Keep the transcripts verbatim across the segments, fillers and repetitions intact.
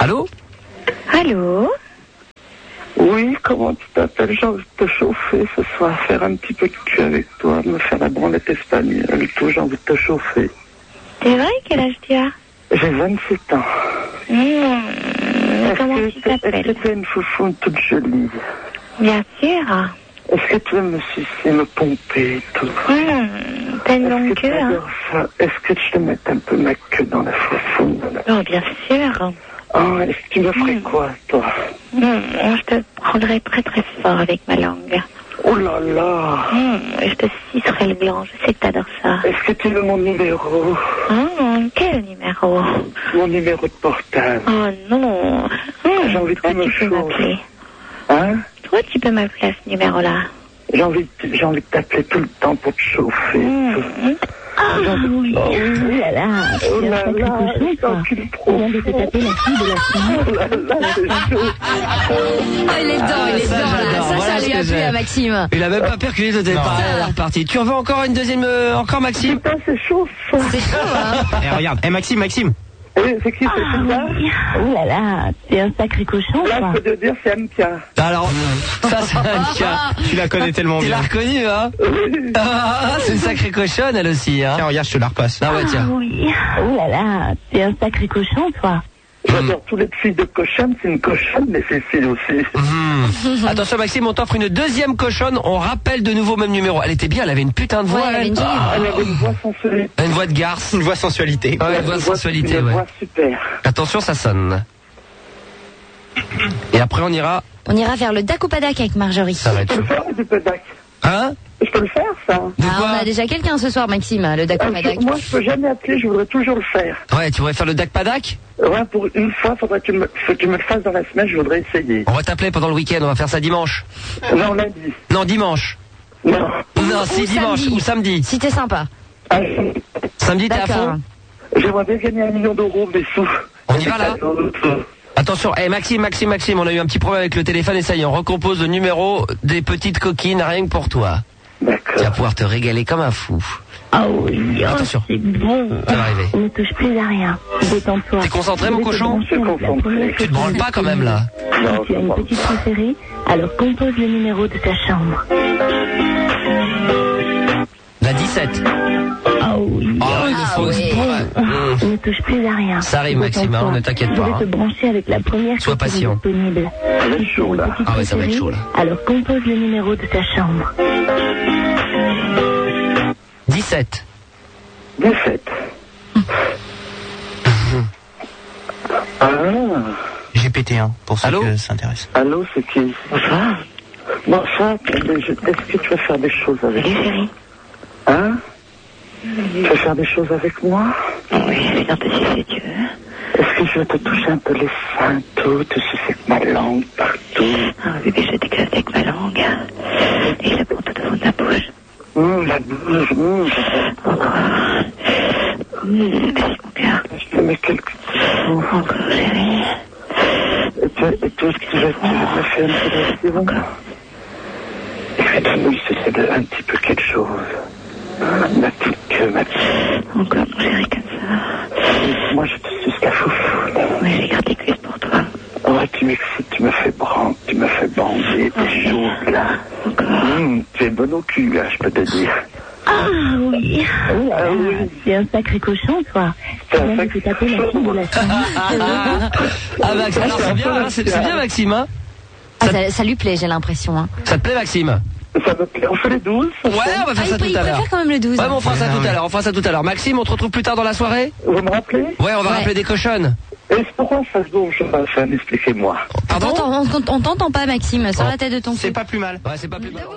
Allô? Allô? Oui, comment tu t'appelles? J'ai envie de te chauffer ce soir, faire un petit peu de cul avec toi, me faire la branlette espagnole, tout, j'ai envie de te chauffer. C'est vrai? Quel âge tu as? J'ai vingt-sept ans. Mmh, comment que, tu t'appelles? Est-ce que tu es une foufoune toute jolie? Bien sûr. Est-ce que tu veux me sucer, me pomper et tout? Mmh, t'as une longue queue, hein? Ça? Est-ce que tu te mets un peu ma queue dans la foufoune? Oh, bien sûr. Oh, est-ce que tu me ferais mmh. quoi, toi? Mmh, je te prendrais très très fort avec ma langue. Oh là là. Mmh, je te ciserais le gland, je sais que t'adores ça. Est-ce que tu veux mon numéro? Mmh, quel numéro? Mon numéro de portable. Oh non. Mmh, j'ai envie de toi, me tu peux m'appeler. Hein? Toi, tu peux m'appeler à ce numéro-là. J'ai envie, de, j'ai envie de t'appeler tout le temps pour te chauffer. Mmh. Ah oui. Oh oui là là. Oh là là. On vient de te taper la fille de la semaine. Oh là là, c'est chaud. Oh, il est dedans, Ah, il est ça, dedans, là. j'adore. Ça, Voilà ça ce lui que a plu j'aime. à Maxime. Il a même pas perculé de départ, elle est repartie. Tu en veux encore une deuxième, euh, encore Maxime? Putain, c'est chaud ça. C'est chaud, hein. Eh, regarde, eh, Maxime, Maxime. Eh, c'est qui, c'est ça? Oh là là, c'est un sacré cochon, là, quoi. je peux te dire, c'est M K. Alors, ça, c'est un cas. Tu la connais tellement Tu bien. l'as reconnue, hein? Ah, c'est une sacrée cochonne, elle aussi, hein? Tiens, regarde, je te la repasse. Ah ouais, tiens. Oui. Oh là là, c'est un sacré cochon, toi. J'adore tous les filles de cochonne, c'est une cochonne, mais c'est fille aussi. Mmh. Attention Maxime, on t'offre une deuxième cochonne, on rappelle de nouveau même numéro. Elle était bien, elle avait une putain de voix. Ouais, elle avait une elle. jolie Elle avait une voix sensuelle. Une voix de garce. Une voix sensualité. Ouais, une voix de sensualité, Une ouais. voix super. Attention, ça sonne. Et après on ira. On ira faire le dac ou pas dac avec Marjorie. Ça va Je être peux le chaud. faire, du Pedac? Hein? Je peux le faire, ça? De Ah, quoi? on a déjà quelqu'un ce soir, Maxime, le dac Ah, ou pas je- dac. Moi, je peux jamais appeler, je voudrais toujours le faire. Ouais, tu voudrais faire le Dac Padac? Ouais, pour une fois, faudrait que tu me, faut que tu me le fasses dans la semaine, je voudrais essayer. On va t'appeler pendant le week-end, on va faire ça dimanche. Non, lundi. Non, dimanche. Non. Non, si, ou dimanche samedi. ou samedi. Si t'es sympa. Ah, Samedi, t'es à D'accord. fond? j'aimerais bien gagner un million d'euros, mais sous. On y va, là? Attention, eh Maxime, Maxime, Maxime, on a eu un petit problème avec le téléphone et ça y est, on recompose le numéro des petites coquines, rien que pour toi. Tu vas D'accord. pouvoir te régaler comme un fou. Ah oui, oh, Attention. c'est bon. Ça va arriver. Ne touche plus à rien. Détends-toi. T'es concentré, mon cochon? Je suis concentré. Tu te branles pas quand même, là? Non, Tu as je une pense petite préférée, alors compose le numéro de ta chambre. La dix-sept. Ah oui. Oh, une Ah fausse. oui. Ouais. Mmh. Ne touche plus à rien. Ça arrive, Maxime, hein, ne t'inquiète Je pas, vais hein. te brancher avec la première Sois qui est patient. disponible. Ça va être chaud, là. Ah ouais, ça va être chaud, là. Alors compose le numéro de ta chambre. dix-sept. dix-sept. Ah, J'ai pété un, pour ceux Allô que ça intéresse. allô, c'est qui? Bonsoir. Bonsoir, mais je- est-ce que tu veux faire des choses avec moi? Chérie. Hein? Tu veux faire des choses avec moi? Oui, je vais te sucer si tu veux. Est-ce que je vais te toucher un peu les seins, tout, te sucer avec ma langue partout? Ah, bébé, je t'éclate avec ma langue. Et je la prends tout au fond de ta bouche. Hum, la bouche, hum. Encore. Hum, merci, mon cœur. Je te mets quelque chose. Encore, chérie. Et tu, et tu, tu, veux, tu veux me faire une sélection? Encore. Et puis tu me sucer de- un petit peu quelque chose. Ma petite queue, ma petite... Encore, mon chéri, comme ça. Moi, je te suce la foufoune. Oui, j'ai gardé cuisse pour toi. Ouais, tu m'excites, tu me fais branler, tu me fais bander, t'es chaude, là. Encore. Hum, tu es bonne au cul, là, je peux te dire. Ah oui. Oh là là, c'est un sacré cochon, toi. C'est Tu un viens de sacré te taper la fille de la semaine. Ah Maxime, alors c'est bien, hein, c'est c'est bien Maxime, hein? Ah, ça, ça lui plaît, j'ai l'impression. Hein. Ça te plaît Maxime? Ça me plaît. On fait les douze? Ouais, on va faire Ah, ça il, tout il à l'heure. préfère quand même le douze. Ouais, mais on fera ça tout à l'heure, on fera ça tout à l'heure. Maxime, on te retrouve plus tard dans la soirée? Vous me rappelez? Ouais, on va Ouais. rappeler des cochonnes. Et pourquoi ça se bouge? Enfin, expliquez-moi. On t'entend- on on t'entend pas, Maxime, sur la tête de ton C'est cul. pas plus mal. Ouais, c'est pas plus mal.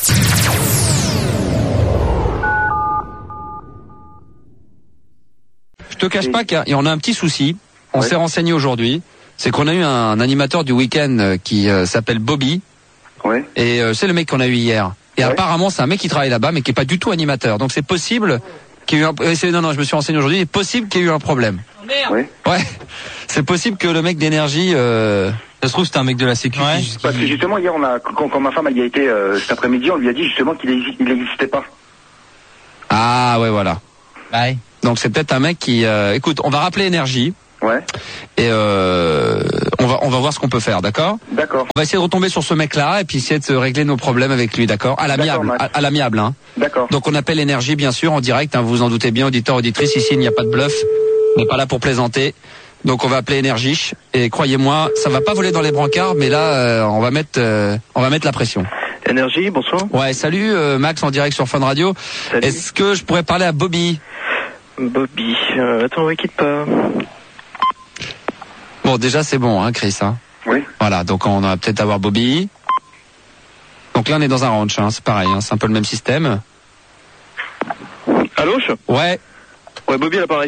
Je te cache pas qu'il y en a un petit souci. On Ouais. s'est renseigné aujourd'hui. C'est qu'on a eu un animateur du week-end euh, qui euh, s'appelle Bobby. Ouais. Et euh, c'est le mec qu'on a eu hier. Et Ouais. apparemment, c'est un mec qui travaille là-bas, mais qui est pas du tout animateur. Donc c'est possible qu'il y ait eu un... euh, c'est- Non, non, je me suis renseigné aujourd'hui. C'est possible qu'il y ait eu un problème. Ouais. Ouais. C'est possible que le mec d'énergie... Euh... Ça se trouve, c'était un mec de la sécu. Ouais. qui- Parce que justement hier on a quand, quand ma femme elle y a été euh, cet après-midi, on lui a dit justement qu'il n'existait pas. Ah ouais, voilà. Ouais. Donc c'est peut-être un mec qui... euh, Écoute, on va rappeler énergie. Ouais. Et euh, on va on va voir ce qu'on peut faire, d'accord? D'accord. On va essayer de retomber sur ce mec-là et puis essayer de régler nos problèmes avec lui, d'accord? À l'amiable, à, à l'amiable, hein. D'accord. Donc on appelle Énergie, bien sûr, en direct, hein, vous vous en doutez bien, auditeurs, auditrices, ici il n'y a pas de bluff, on n'est pas là pour plaisanter. Donc on va appeler Énergie et croyez-moi, ça va pas voler dans les brancards, mais là euh, on va mettre euh, on va mettre la pression. Énergie, bonsoir. Ouais, salut euh, Max en direct sur Fun Radio. Salut. Est-ce que je pourrais parler à Bobby? Bobby, euh, attends, ouais, quitte pas. Bon, déjà c'est bon, hein, Chris. Hein. Oui. Voilà, donc on va peut-être avoir Bobby. Donc là on est dans un ranch, hein, c'est pareil, hein, c'est un peu le même système. Allô, je... Ouais. Ouais, Bobby à l'appareil.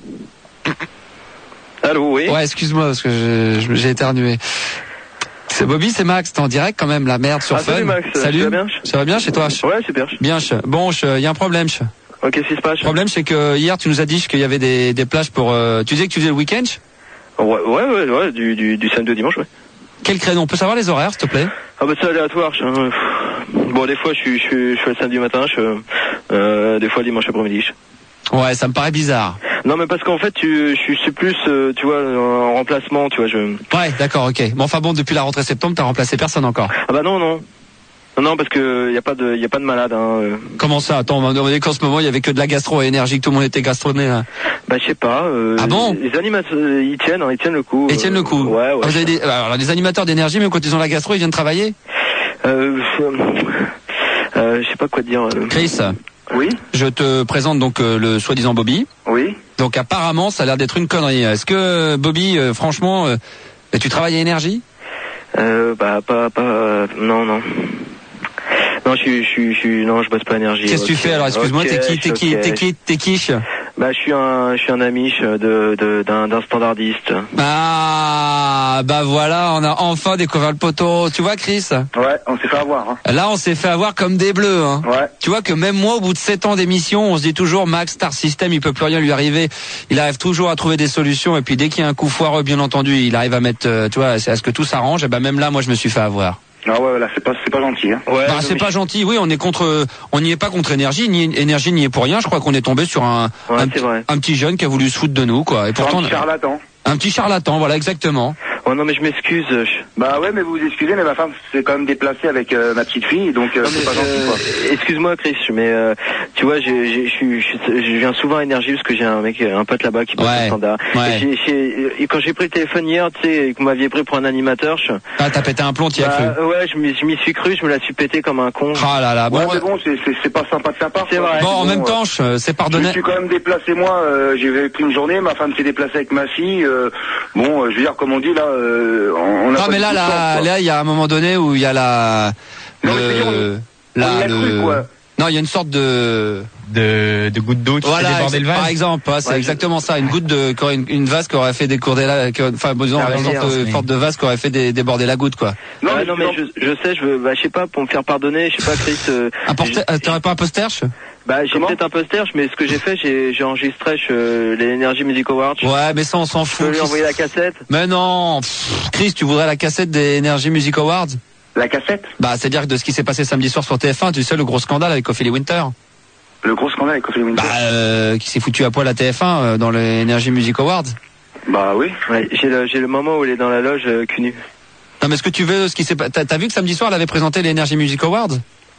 Allô, oui. Ouais, excuse-moi parce que je- je- j'ai éternué. C'est Bobby, c'est Max, t'es en direct quand même, la merde sur Ah, Fun. salut, Max, Salut. tu vas bien? Ça va bien chez toi? Ouais, super. Bien, je- bon, il y a un problème. je- Ok, qu'est-ce qui se passe? Le problème, c'est que hier, tu nous as dit qu'il y avait des, des plages pour... euh, tu disais que tu faisais le week-end? Ouais, ouais, ouais, ouais, du, du, du samedi au dimanche, ouais. Quel créneau? On peut savoir les horaires, s'il te plaît? Ah bah c'est aléatoire. Je... euh, Bon, des fois, je suis, je suis, je suis le samedi matin, je... Euh, des fois, le dimanche après-midi. je- Ouais, ça me paraît bizarre. Non, mais parce qu'en fait, tu, je suis- je suis plus, euh, tu vois, en remplacement, tu vois, je... Ouais, d'accord, ok. Bon, enfin bon, depuis la rentrée septembre, t'as remplacé personne encore. Ah bah non, non. Non, non, parce que y a pas de, y a pas de malade, hein. euh. Comment ça? Attends, on m'a demandé qu'en ce moment, il y avait que de la gastro à Énergie, que tout le monde était gastroné, là. Bah, je sais pas. Euh, Ah bon? Les animateurs, ils tiennent, hein, ils tiennent le coup. Ils tiennent le coup. Ouais, ouais. Ah, vous avez des, alors, les animateurs d'Énergie, même quand ils ont la gastro, ils viennent travailler? Euh, euh, je sais pas quoi te dire. euh. Chris, Oui. je te présente donc euh, le soi-disant Bobby. Oui. Donc apparemment, ça a l'air d'être une connerie. Est-ce que Bobby, euh, franchement, euh, tu travailles à Énergie? Euh, bah, pas, pas, euh, non, non. Non, je suis, je suis, je suis, non, je bosse pas à Énergie. Qu'est-ce que tu Ok, fais alors? Excuse-moi, ok, t'es qui, t'es qui, ok. t'es qui, t'es qui? Bah, je suis un, je suis un amiche de, de, d'un, d'un standardiste. Ah, bah voilà, on a enfin découvert le poteau. Tu vois, Chris? Ouais, on s'est fait avoir. Hein. Là, on s'est fait avoir comme des bleus, hein. Ouais. Tu vois que même moi, au bout de sept ans d'émission, on se dit toujours, Max, Star System, il peut plus rien lui arriver. Il arrive toujours à trouver des solutions. Et puis, dès qu'il y a un coup foireux, bien entendu, il arrive à mettre, euh, tu vois, à ce que tout s'arrange. Et ben, même là, moi, je me suis fait avoir. Ah ouais, là, c'est pas, c'est pas gentil. Hein. Ouais. Bah, non, c'est mais pas gentil. Oui, on est contre, on n'y est pas contre Énergie, ni Énergie n'y est pour rien. Je crois qu'on est tombé sur un, Ouais, un, c'est petit- vrai. un petit jeune qui a voulu se foutre de nous, quoi. Et Pour pourtant, un petit charlatan. un petit charlatan, voilà, exactement. Oh non, mais je m'excuse. je- Bah ouais, mais vous vous excusez, mais ma femme s'est quand même déplacée avec euh, ma petite fille, donc euh, Non, c'est mais, pas gentil, euh, quoi. excuse-moi, Chris, mais euh, tu vois, j'ai, j'ai, je suis, je suis- je viens souvent à Énergie parce que j'ai un mec, un pote là-bas qui bosse Ouais, au standard. ouais. Et j'ai, j'ai- et quand j'ai pris le téléphone hier, tu sais, et que vous m'aviez pris pour un animateur, je, Ah, t'as pété un plomb, t'y as cru. bah, ouais, je m'y, je m'y suis cru, je me la suis pété comme un con. Ah là là. Bon, Ouais, mais bon, c'est, c'est, c'est pas sympa de sa part. C'est quoi. vrai. bon, en Bon, même euh, temps, je- c'est Je me pardonné. suis quand même déplacé moi, euh, j'ai pris une journée, ma femme s'est déplacée avec ma fille. euh, bon, euh, je veux dire, comme on dit là, euh, on, on a Non, pas mais du là, tout de là, chance, quoi. là, il y a un moment donné où il y a la, Non, mais c'est le, sûr, la, on y a le- cru, quoi. non, il y a une sorte de, De, de gouttes d'eau qui voilà, fait déborder le par vase. exemple, ouais, c'est Ouais, exactement ça, une goutte de, qui aurait- une, une vase qui aurait fait décourder la, qui- enfin, disons, Ah, une ouais, sorte, de, mais- sorte de vase qui aurait fait dé- déborder la goutte, quoi. Non, Ouais, mais, non, mais je, je sais, je veux, bah, je sais pas, pour me faire pardonner, je sais pas, Chris. Euh, Un poster, j'ai- euh, t'aurais pas un poster, je- Bah, j'ai Comment peut-être un poster, mais ce que j'ai fait, j'ai, j'ai enregistré je, les Energy Music Awards. Ouais, mais ça, on s'en Je peux fout. lui Chris. envoyer la cassette. Mais non, pff, Chris, tu voudrais la cassette des Energy Music Awards? la cassette, Bah, c'est-à-dire que de ce qui s'est passé samedi soir sur T F un, tu sais, le gros scandale avec Ophélie Winter. le gros scandale avec Ophélie Winter. Bah, euh, qui s'est foutu à poil à T F un euh, dans les Energy Music Awards. Bah oui. Ouais, j'ai le, j'ai le moment où elle est dans la loge, euh, cul nu. Non, mais ce que tu veux, ce qui s'est pas, t'as, t'as vu que samedi soir, elle avait présenté les Energy Music Awards?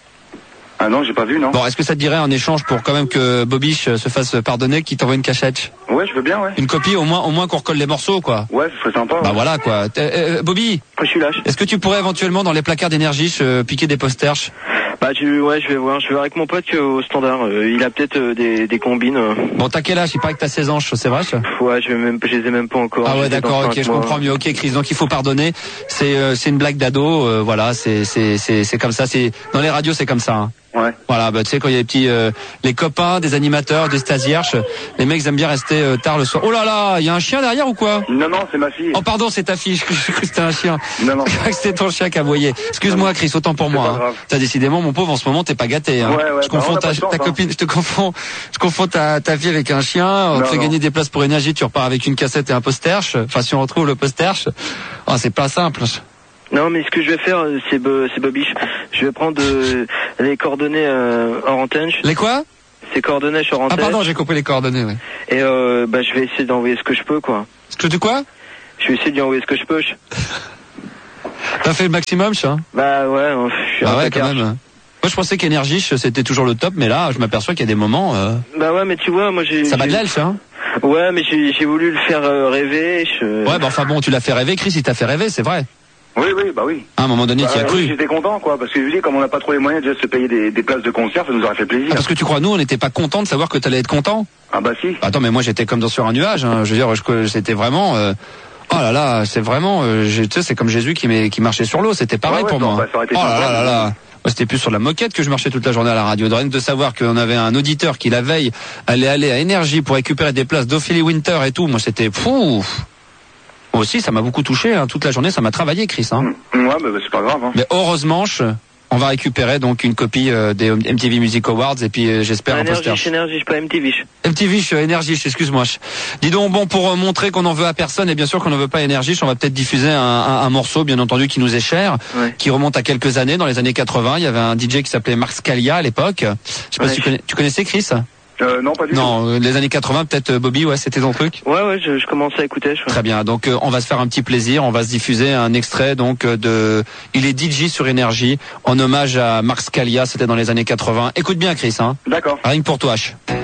Ah non, j'ai pas vu, non. Bon, est-ce que ça te dirait en échange pour quand même que Bobiche se fasse pardonner, qu'il t'envoie une cachette? Ouais, je veux bien, ouais. Une copie, au moins, au moins qu'on recolle les morceaux, quoi. Ouais, ce serait sympa. Bah ouais. voilà, quoi. T'es- euh, Bobby, Moi, je suis lâche. est-ce que tu pourrais éventuellement dans les placards d'Énergie euh, piquer des posters? Bah, je, ouais, je vais voir, je vais voir avec mon pote que, au standard. euh, il a peut-être euh, des, des combines. euh. Bon, t'as quel âge? Il paraît que t'as seize ans, c'est vrai? ça Pff, Ouais, je vais même, je les ai même pas encore. Ah Je ouais, les ai dans d'accord, ok, cinq je mois. comprends mieux. Ok, Chris, donc il faut pardonner. C'est euh, c'est une blague d'ado, euh, voilà, c'est c'est c'est c'est comme ça. C'est dans les radios, c'est comme ça. Hein. Ouais. Voilà, bah tu sais quand il y a les petits, euh, les copains, des animateurs, des stagiaires, les mecs aiment bien rester euh, tard le soir. Oh là là, il y a un chien derrière ou quoi? Non, non, c'est ma fille. Oh pardon, c'est ta fille. Je crois que c'était un chien. Non, non. Je crois que c'était ton chien qui aboyait. Excuse-moi, Chris, autant pour C'est moi. pas Hein. grave. T'as décidément, mon pauvre, en ce moment, t'es pas gâté. Hein. Ouais, ouais, je bah, confonds on a ta, pas de chance, ta hein. copine, je te confonds, je confonds ta, ta fille avec un chien. On Non, te fait non. gagner des places pour Énergie, tu repars avec une cassette et un posterche. Enfin, si on retrouve le posterche, oh, c'est pas simple. Non, mais ce que je vais faire, c'est Bo- c'est Bobiche. Je vais prendre euh, les coordonnées euh, hors antenne. Les quoi? ses coordonnées sur Ah antenne. pardon, j'ai compris les coordonnées, oui. Et euh, bah je vais essayer d'envoyer ce que je peux, quoi. Ce que tu quoi? Je vais essayer d'y envoyer ce que je peux. Je... T'as fait le maximum, ça? Bah ouais, hein, je suis Bah un ouais, peu quand carche. même. Moi, je pensais qu'Énergie, c'était toujours le top, mais là, je m'aperçois qu'il y a des moments... Euh... Bah ouais, mais tu vois, moi j'ai... Ça bat de j'ai- l'aile, ça, hein? Ouais, mais j'ai j'ai voulu le faire euh, rêver. Je... Ouais, bah enfin bon, tu l'as fait rêver, Chris, il t'a fait rêver, c'est vrai. Oui, oui, bah oui. À un moment donné, Bah, tu y as oui, cru. j'étais content, quoi, parce que je lui dis, comme on n'a pas trop les moyens de se payer des, des places de concert, ça nous aurait fait plaisir. Ah, parce que tu crois, nous, on n'était pas contents de savoir que t'allais être content? Ah bah si. Attends, mais moi, j'étais comme dans sur un nuage, hein. Je veux dire, je- c'était vraiment... euh, Oh là là, c'est vraiment... euh, j'ai- tu sais, c'est comme Jésus qui, m'est- qui marchait sur l'eau, c'était pareil Ouais, ouais, pour non, moi. bah, ça aurait été Oh là sympa, là là mais- là. Moi, c'était plus sur la moquette que je marchais toute la journée à la radio. De rien que de savoir qu'on avait un auditeur qui, la veille, allait aller à Énergie pour récupérer des places d'Ophélie Winter et tout. Moi, c'était fou. Moi aussi, ça m'a beaucoup touché. Hein. Toute la journée, ça m'a travaillé, Chris. Hein. Ouais, bah, bah, c'est pas grave. Hein. Mais heureusement, je- on va récupérer donc une copie euh, des M T V Music Awards et puis euh, j'espère un poster. Énergie, énergie, pas M T V. M T V, Énergie, excuse-moi. Dis donc, bon, pour euh, montrer qu'on n'en veut à personne et bien sûr qu'on n'en veut pas Énergie, on va peut-être diffuser un, un, un morceau, bien entendu, qui nous est cher, Ouais. qui remonte à quelques années, dans les années quatre-vingts. Il y avait un D J qui s'appelait Mark Scalia à l'époque. Je sais pas Ouais, si tu, je- connais, tu connaissais Chris? Euh, non, pas du tout. Non, euh, les années quatre-vingts, peut-être euh, Bobby, ouais, c'était ton truc. Ouais, ouais, je, je commençais à écouter. Je... Très bien. Donc euh, on va se faire un petit plaisir. On va se diffuser un extrait donc euh, de. Il est D J sur Énergie en hommage à Mark Scalia. C'était dans les années quatre-vingts. Écoute bien, Chris. Hein. D'accord. Rien que pour toi. H.